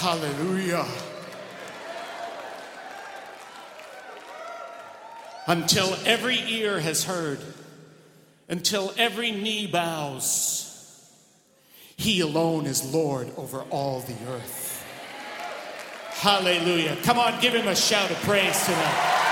Hallelujah. Until every ear has heard, until every knee bows, he alone is Lord over all the earth. Hallelujah. Come on, give him a shout of praise tonight.